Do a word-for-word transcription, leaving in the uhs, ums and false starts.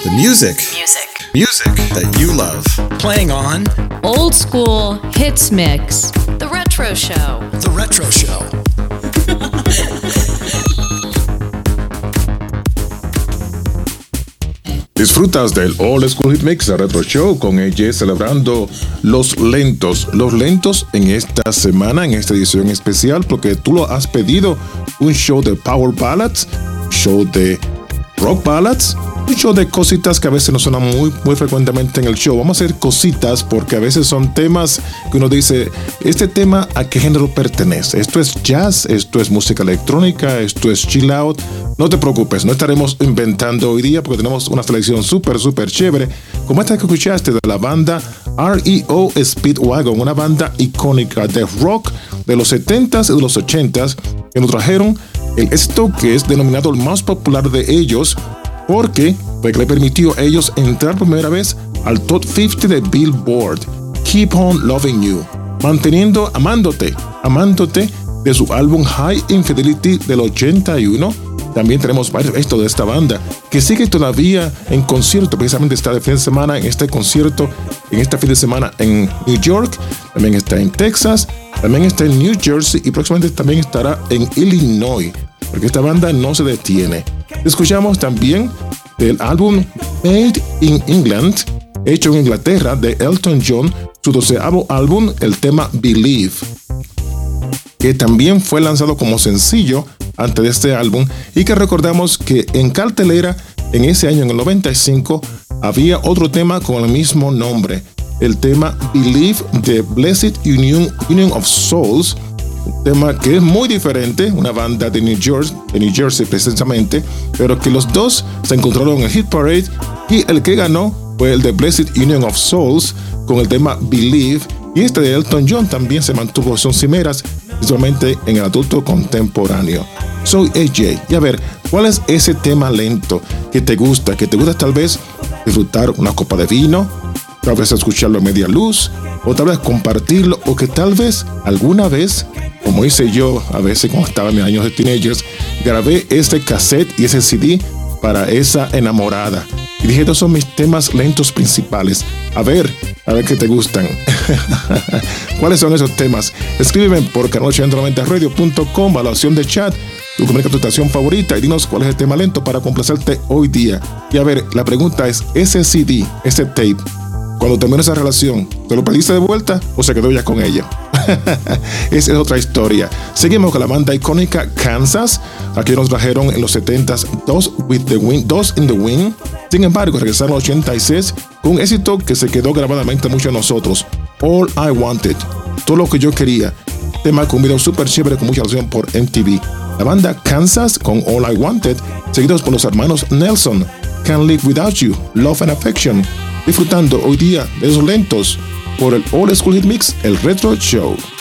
The music. Music. Music that you love. Playing on Old School Hits Mix. The Retro Show. The Retro Show. Disfrutas del Old School Hit Mix, el Retro Show, con A J celebrando los lentos, los lentos en esta semana, en esta edición especial, porque tú lo has pedido, un show de Power Ballads, show de Rock Ballads, un show de cositas que a veces no suenan muy, muy frecuentemente en el show. Vamos a hacer cositas porque a veces son temas que uno dice, ¿este tema a qué género pertenece? Esto es jazz, esto es música electrónica, esto es chill out. No te preocupes, no estaremos inventando hoy día porque tenemos una selección súper, súper chévere, como esta que escuchaste de la banda R E O Speedwagon, una banda icónica de rock de los setentas y de los ochentas, que nos trajeron el éxito que es denominado el más popular de ellos, porque fue que le permitió a ellos entrar por primera vez al top cincuenta de Billboard. Keep on Loving You, manteniendo, amándote, amándote, de su álbum High Infidelity del ochenta y uno. También tenemos varios éxitos de esta banda que sigue todavía en concierto, precisamente está de fin de semana en este concierto, en este fin de semana en New York, también está en Texas, también está en New Jersey y próximamente también estará en Illinois, porque esta banda no se detiene. Escuchamos también del álbum Made in England, hecho en Inglaterra, de Elton John, su doceavo álbum, el tema Believe, que también fue lanzado como sencillo antes de este álbum, y que recordamos que en cartelera en ese año, en el noventa y cinco, había otro tema con el mismo nombre, el tema Believe de Blessed Union, Union of Souls, un tema que es muy diferente, una banda de New Jersey, de New Jersey precisamente, pero que los dos se encontraron en el Hit Parade, y el que ganó fue el de Blessed Union of Souls con el tema Believe, y este de Elton John también se mantuvo, son cimeras, principalmente en el adulto contemporáneo. Soy A J, y a ver, ¿cuál es ese tema lento que te gusta? Que te gusta tal vez disfrutar una copa de vino, tal vez escucharlo a media luz, o tal vez compartirlo, o que tal vez alguna vez, como hice yo a veces cuando estaba en mis años de teenagers, grabé ese cassette y ese C D para esa enamorada. Y dije, estos son mis temas lentos principales. A ver, a ver qué te gustan. ¿Cuáles son esos temas? Escríbeme por canal ochocientos noventa radio punto com, a la opción de chat. Tú comunica tu estación favorita y dinos cuál es el tema lento para complacerte hoy día. Y a ver, la pregunta es, ese C D, ese tape, cuando terminó esa relación, ¿te lo pediste de vuelta o se quedó ya con ella? Esa es otra historia. Seguimos con la banda icónica Kansas. Aquí nos trajeron en los setentas dos with the Wind, dos in the Wind. Sin embargo, regresaron en los ochenta y seis con un éxito que se quedó grabadamente mucho en nosotros. All I Wanted, todo lo que yo quería. Tema con un video súper chévere con mucha relación por M T V. La banda Kansas con All I Wanted, seguidos por los hermanos Nelson, Can't Live Without You, Love and Affection. Disfrutando hoy día de esos lentos por el Old School Hit Mix, el Retro Show.